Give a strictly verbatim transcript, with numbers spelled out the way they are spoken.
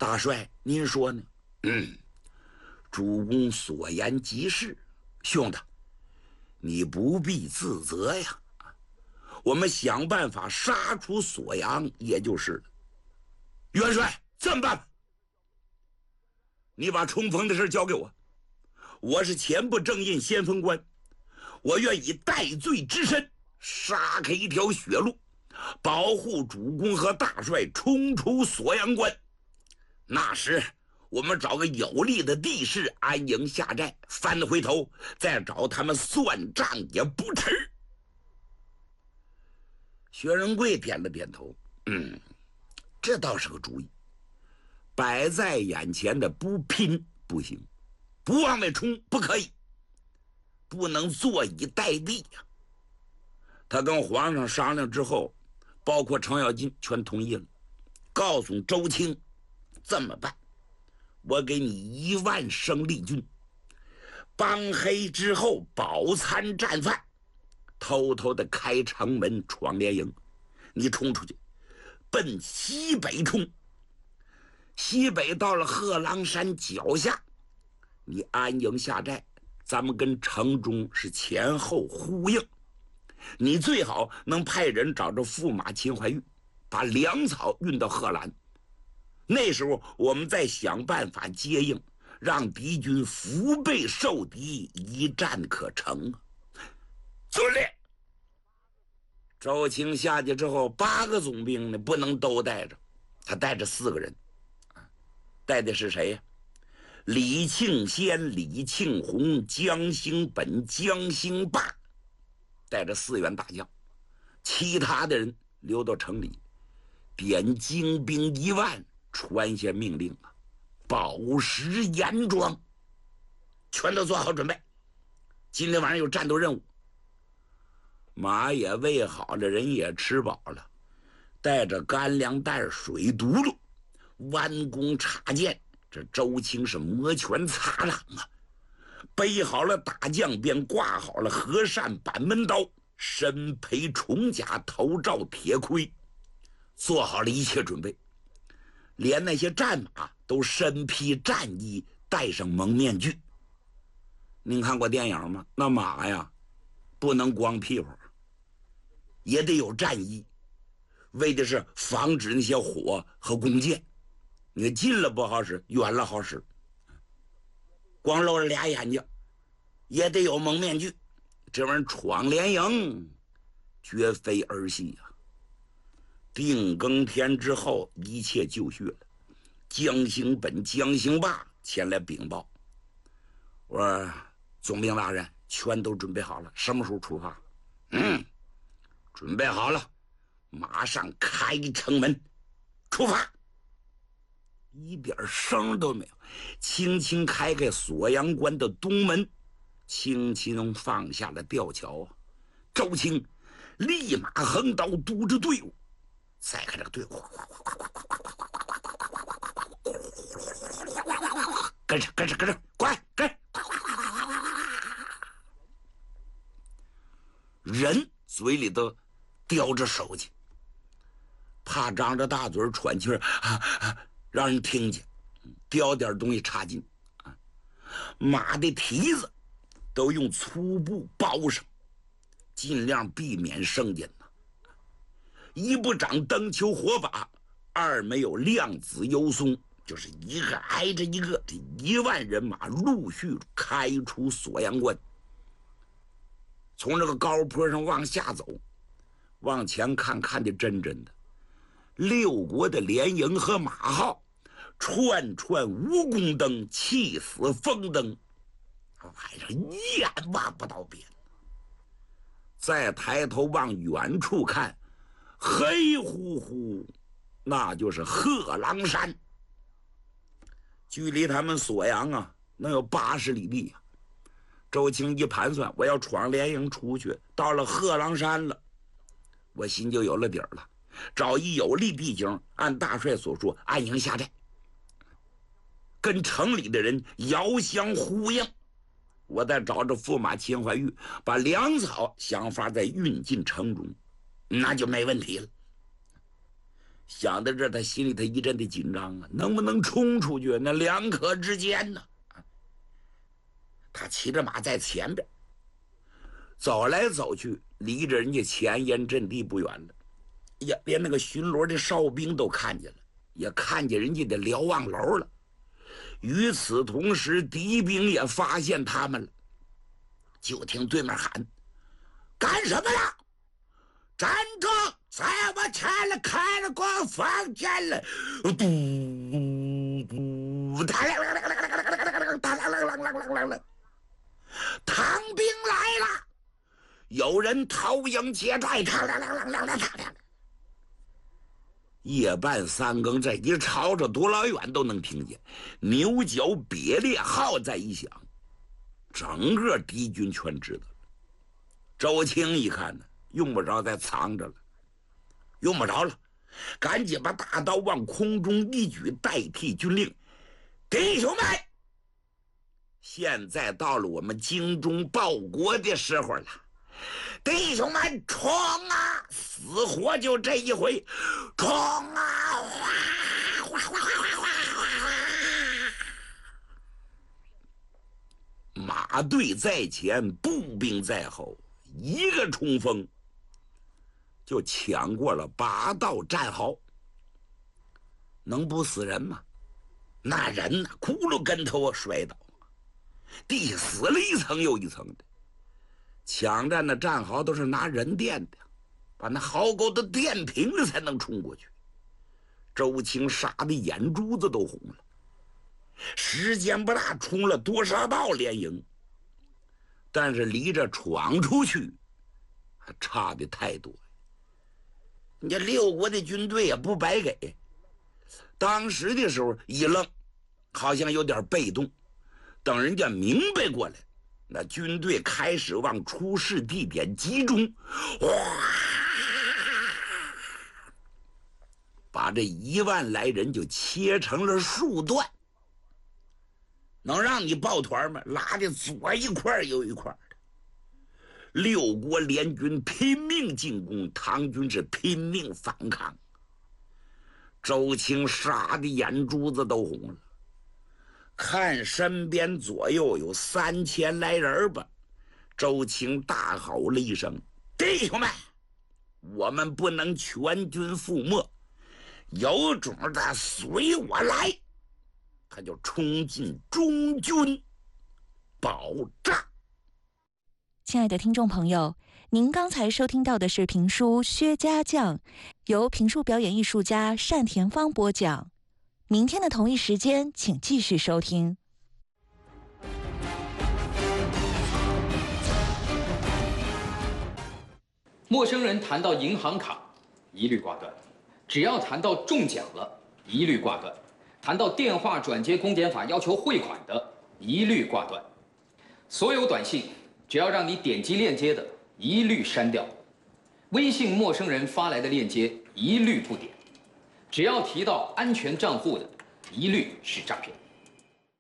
大帅，您说呢？嗯，主公所言极是，兄的，你不必自责呀。我们想办法杀出锁阳，也就是了。元帅，这么办吧，你把冲锋的事交给我，我是前部正印先锋官，我愿以戴罪之身杀开一条血路，保护主公和大帅冲出锁阳关。那时我们找个有利的地势安营下寨，翻回头再找他们算账也不迟。薛仁贵点了点头，嗯，这倒是个主意。摆在眼前的不拼不行，不往外冲不可以，不能坐以待毙呀。他跟皇上商量之后，包括程咬金全同意了，告诉周青，这么办，我给你一万生力军，帮黑之后饱餐战饭，偷偷的开城门闯连营，你冲出去，奔西北冲。西北到了贺郎山脚下，你安营下寨，咱们跟城中是前后呼应。你最好能派人找着驸马秦怀玉，把粮草运到贺兰，那时候我们再想办法接应，让敌军腹背受敌，一战可成啊！遵令。周青下去之后，八个总兵呢不能都带着，他带着四个人，带的是谁呀？李庆先、李庆红、江兴本、江兴霸，带着四员大将，其他的人留到城里，点精兵一万，传下命令啊，饱食严装，全都做好准备。今天晚上有战斗任务，马也喂好了，人也吃饱了，带着干粮袋、水毒噜，弯弓插箭，这周青是摩拳擦掌啊，背好了大将鞭，挂好了和善板门刀，身披重甲，头罩铁盔，做好了一切准备，连那些战马都身披战衣，戴上蒙面具。您看过电影吗？那马呀不能光屁股，也得有战衣，为的是防止那些火和弓箭，你近了不好使，远了好使。光露着俩眼睛也得有蒙面具，这玩意儿闯连营绝非儿戏啊。定更天之后，一切就绪了。江兴本、江兴霸前来禀报，我说总兵大人，全都准备好了，什么时候出发？嗯，准备好了，马上开城门出发。一点声都没有，轻轻开开锁阳关的东门，轻轻放下了吊桥啊。周青立马横刀督着队伍，再看这个队伍，跟着跟着跟着，快跟！人嘴里头叼着手机，怕张着大嘴喘气儿啊啊，让人听见，叼点东西插进啊。马的蹄子都用粗布包上，尽量避免声音呐。一不长灯球火把，二没有量子游松，就是一个挨着一个，这一万人马陆续开出锁阳关。从这个高坡上往下走，往前看，看得真真的，六国的连营和马号串串蜈蚣灯，气死风灯，晚上一眼望不到边。再抬头往远处看，黑乎乎，那就是贺郎山，距离他们锁阳啊能有八十里地啊。周青一盘算，我要闯连营出去，到了贺郎山了，我心就有了底儿了，找一有利地形，按大帅所说安营下寨，跟城里的人遥相呼应，我再找着驸马秦怀玉，把粮草想法再运进城中，那就没问题了。 想到这，他心里头一阵的紧张啊，能不能冲出去？那两可之间呢？他骑着马在前边走来走去，离着人家前沿阵地不远了。呀，连那个巡逻的哨兵都看见了，也看见人家的瞭望楼了。与此同时，敌兵也发现他们了。就听对面喊：“干什么呀？站住！再往前了，开了光房间了！”嘟嘟，哒啦啦啦啦啦啦哒啦啦啦啦啦啦，唐兵来了！有人投营劫寨，哒啦啦啦啦啦啦啦。夜半三更，这一吵吵多老远都能听见，牛角别裂，号在一响，整个敌军全知道了。周青一看呢，用不着再藏着了，用不着了，赶紧把大刀往空中一举，代替军令：“弟兄们，现在到了我们精忠报国的时候了。弟兄们，冲啊！死活就这一回，冲啊！”哗哗哗哗哗哗！马队在前，步兵在后，一个冲锋就抢过了八道战壕。能不死人吗？那人呢，咕噜跟头啊摔倒，地下死了一层又一层的。抢占的战壕都是拿人垫的，把那壕沟都垫平了才能冲过去。周青杀的眼珠子都红了，时间不大，冲了多少道连营，但是离着闯出去还差的太多。你这六国的军队也不白给，当时的时候一愣，好像有点被动，等人家明白过来，那军队开始往出事地点集中，哇，把这一万来人就切成了数段。能让你抱团吗？拉的左一块右一块的。六国联军拼命进攻，唐军是拼命反抗。周青杀的眼珠子都红了，看身边左右有三千来人吧，周青大吼了一声：“弟兄们，我们不能全军覆没，有种的随我来！”他就冲进中军保障。 亲爱的听众朋友，您刚才收听到的是评书《薛家将》，由评书表演艺术家单田芳播讲。明天的同一时间，请继续收听。 陌生人谈到银行卡，一律挂断；只要谈到中奖了，一律挂断；谈到电话转接公检法要求汇款的，一律挂断。所有短信，只要让你点击链接的，一律删掉；微信陌生人发来的链接，一律不点；只要提到安全账户的，一律是诈骗。